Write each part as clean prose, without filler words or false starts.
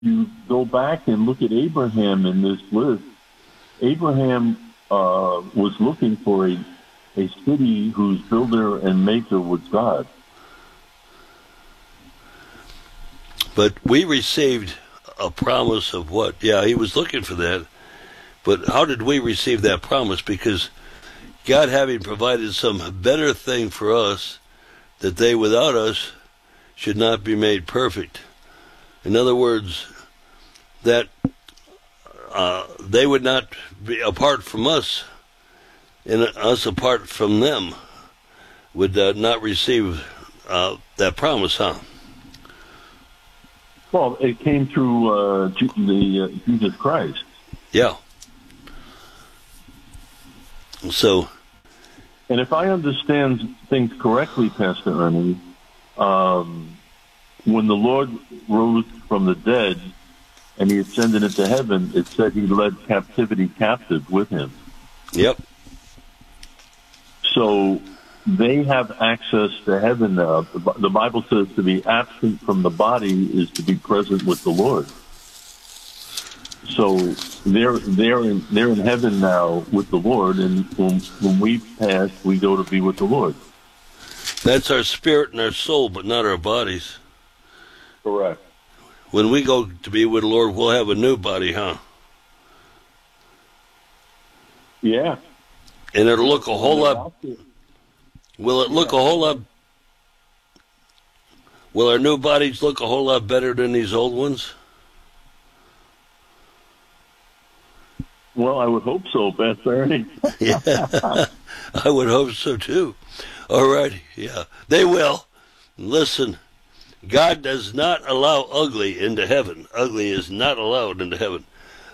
you go back and look at Abraham in this list, Abraham was looking for a city whose builder and maker was God. But we received a promise of what? Yeah, he was looking for that. But how did we receive that promise? Because God, having provided some better thing for us, that they without us should not be made perfect. In other words, that they would not be apart from us, and us apart from them would not receive that promise, huh? Well, it came through Jesus Christ. Yeah. So, and if I understand things correctly, Pastor Ernie, when the Lord rose from the dead and he ascended into heaven, it said he led captivity captive with him. Yep. So they have access to heaven now. The Bible says to be absent from the body is to be present with the Lord. So they're in heaven now with the Lord, and when we pass, we go to be with the Lord. That's our spirit and our soul, but not our bodies. Correct. When we go to be with the Lord, we'll have a new body, huh? Yeah. And it'll look a whole lot... Will it look a whole lot... Will our new bodies look a whole lot better than these old ones? Well, I would hope so, Pastor Ernie. Yeah, I would hope so, too. All right, yeah, they will. Listen, God does not allow ugly into heaven. Ugly is not allowed into heaven.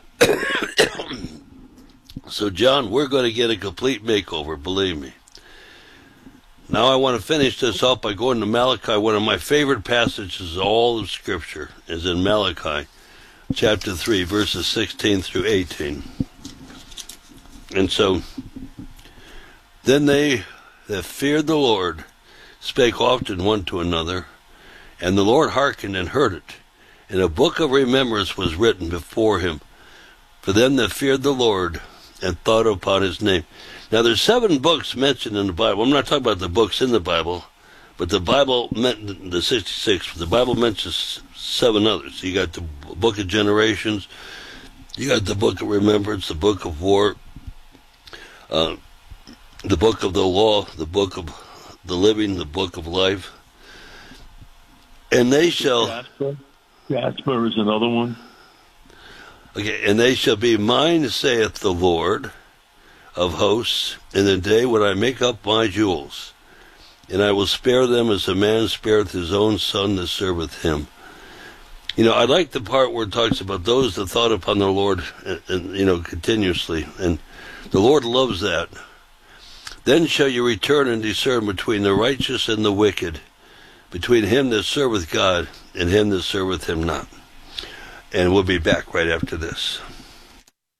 So, John, we're going to get a complete makeover, believe me. Now I want to finish this up by going to Malachi. One of my favorite passages of all of Scripture is in Malachi, chapter 3, verses 16 through 18. And so, then they that feared the Lord spake often one to another, and the Lord hearkened and heard it. And a book of remembrance was written before him for them that feared the Lord and thought upon his name. Now there's 7 books mentioned in the Bible. I'm not talking about the books in the Bible, but the Bible meant the 66. The Bible mentions 7 others. You got the book of generations, you got the book of remembrance, the book of war, the book of the law, the book of the living, the book of life. And they shall... Jasper is another one. Okay, and they shall be mine, saith the Lord of hosts, in the day when I make up my jewels, and I will spare them as a man spareth his own son that serveth him. You know, I like the part where it talks about those that thought upon the Lord, and continuously, and the Lord loves that. Then shall you return and discern between the righteous and the wicked, between him that serveth God and him that serveth him not. And we'll be back right after this.